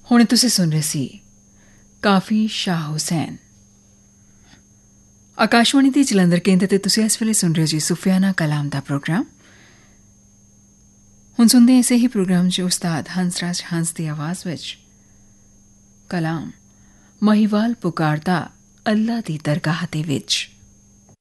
ਹੁਣ ਤੁਸੀਂ ਸੁਣ ਰਹੇ ਸੀ ਕਾਫੀ ਸ਼ਾਹ ਹੁਸੈਨ। ਆਕਾਸ਼ਵਾਣੀ ਦੇ ਜਲੰਧਰ ਕੇਂਦਰ ਤੇ ਤੁਸੀਂ ਇਸ ਵੇਲੇ ਸੁਣ ਰਹੇ ਹੋ ਜੀ ਸੁਫਿਆਨਾ ਕਲਾਮ ਦਾ ਪ੍ਰੋਗਰਾਮ। ਹੁਣ ਸੁਣਦੇ ਹਾਂ ਇਸੇ ਹੀ ਪ੍ਰੋਗਰਾਮ 'ਚ ਉਸਤਾਦ ਹੰਸਰਾਜ ਹੰਸ ਦੀ ਆਵਾਜ਼ ਵਿੱਚ ਕਲਾਮ ਮਹੀਵਾਲ ਪੁਕਾਰਦਾ ਅੱਲਾ ਦੀ ਦਰਗਾਹ ਦੇ ਵਿੱਚ।